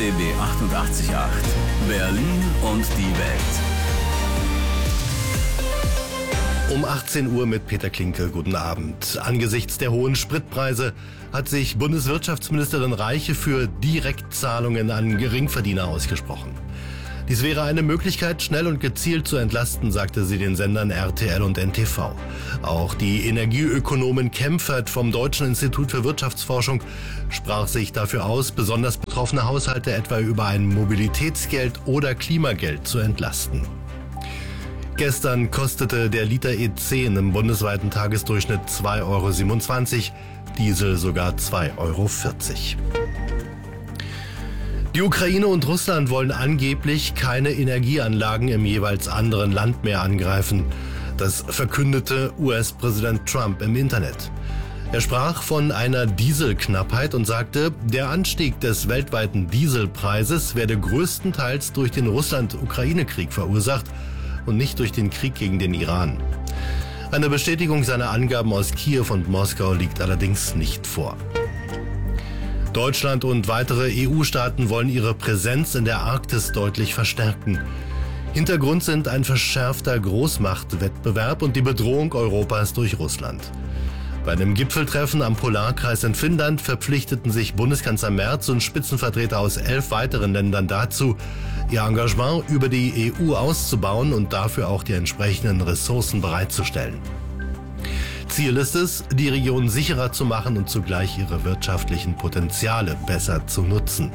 RBB 88.8. Berlin und die Welt. Um 18 Uhr mit Peter Klinke. Guten Abend. Angesichts der hohen Spritpreise hat sich Bundeswirtschaftsministerin Reiche für Direktzahlungen an Geringverdiener ausgesprochen. Dies wäre eine Möglichkeit, schnell und gezielt zu entlasten, sagte sie den Sendern RTL und NTV. Auch die Energieökonomin Kempfert vom Deutschen Institut für Wirtschaftsforschung sprach sich dafür aus, besonders betroffene Haushalte etwa über ein Mobilitätsgeld oder Klimageld zu entlasten. Gestern kostete der Liter E10 im bundesweiten Tagesdurchschnitt 2,27 €, Diesel sogar 2,40 €. Die Ukraine und Russland wollen angeblich keine Energieanlagen im jeweils anderen Land mehr angreifen. Das verkündete US-Präsident Trump im Internet. Er sprach von einer Dieselknappheit und sagte, der Anstieg des weltweiten Dieselpreises werde größtenteils durch den Russland-Ukraine-Krieg verursacht und nicht durch den Krieg gegen den Iran. Eine Bestätigung seiner Angaben aus Kiew und Moskau liegt allerdings nicht vor. Deutschland und weitere EU-Staaten wollen ihre Präsenz in der Arktis deutlich verstärken. Hintergrund sind ein verschärfter Großmachtwettbewerb und die Bedrohung Europas durch Russland. Bei einem Gipfeltreffen am Polarkreis in Finnland verpflichteten sich Bundeskanzler Merz und Spitzenvertreter aus 11 weiteren Ländern dazu, ihr Engagement über die EU auszubauen und dafür auch die entsprechenden Ressourcen bereitzustellen. Ziel ist es, die Region sicherer zu machen und zugleich ihre wirtschaftlichen Potenziale besser zu nutzen.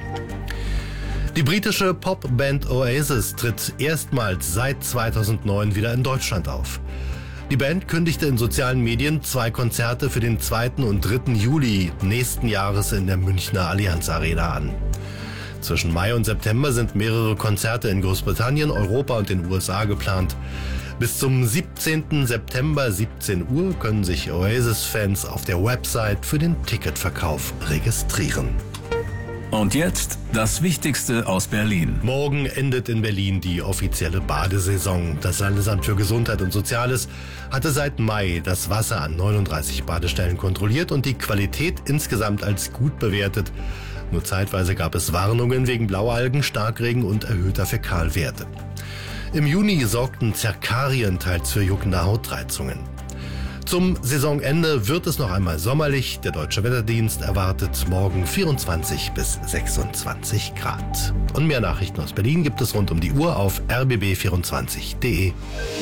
Die britische Popband Oasis tritt erstmals seit 2009 wieder in Deutschland auf. Die Band kündigte in sozialen Medien 2 Konzerte für den 2. und 3. Juli nächsten Jahres in der Münchner Allianz Arena an. Zwischen Mai und September sind mehrere Konzerte in Großbritannien, Europa und den USA geplant. Bis zum 17. September 17 Uhr können sich Oasis-Fans auf der Website für den Ticketverkauf registrieren. Und jetzt das Wichtigste aus Berlin. Morgen endet in Berlin die offizielle Badesaison. Das Landesamt für Gesundheit und Soziales hatte seit Mai das Wasser an 39 Badestellen kontrolliert und die Qualität insgesamt als gut bewertet. Nur zeitweise gab es Warnungen wegen Blaualgen, Starkregen und erhöhter Fäkalwerte. Im Juni sorgten Zerkarien teils für juckende Hautreizungen. Zum Saisonende wird es noch einmal sommerlich. Der Deutsche Wetterdienst erwartet morgen 24 bis 26 Grad. Und mehr Nachrichten aus Berlin gibt es rund um die Uhr auf rbb24.de.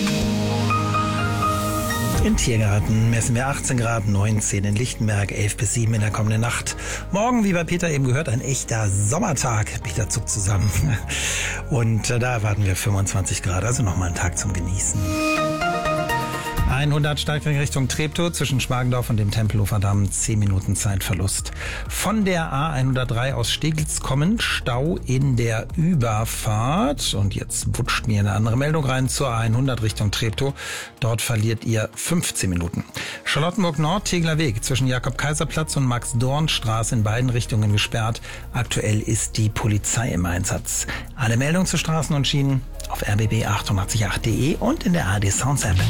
In Tiergarten messen wir 18 Grad, 19 in Lichtenberg, 11 bis 7 in der kommenden Nacht. Morgen, wie bei Peter eben gehört, ein echter Sommertag. Peter zuckt zusammen. Und da erwarten wir 25 Grad, also nochmal einen Tag zum Genießen. 100 steigt in Richtung Treptow zwischen Schmargendorf und dem Tempelhofer Damm, 10 Minuten Zeitverlust. Von der A103 aus Steglitz kommend, Stau in der Überfahrt. Und jetzt wutscht mir eine andere Meldung rein zur A100 Richtung Treptow. Dort verliert ihr 15 Minuten. Charlottenburg Nord, Tegeler Weg zwischen Jakob-Kaiser-Platz und Max-Dorn-Straße in beiden Richtungen gesperrt. Aktuell ist die Polizei im Einsatz. Alle Meldungen zu Straßen und Schienen auf rbb888.de und in der ARD Sounds App.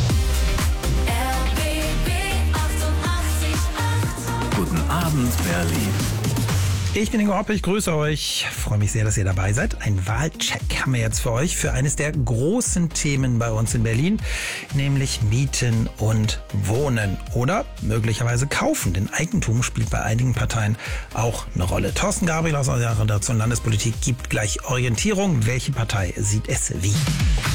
Guten Abend, Berlin. Ich bin Ingo Hoppe, ich grüße euch. Freue mich sehr, dass ihr dabei seid. Ein Wahlcheck haben wir jetzt für euch für eines der großen Themen bei uns in Berlin, nämlich Mieten und Wohnen oder möglicherweise Kaufen, denn Eigentum spielt bei einigen Parteien auch eine Rolle. Thorsten Gabriel aus der Redaktion Landespolitik gibt gleich Orientierung. Welche Partei sieht es wie?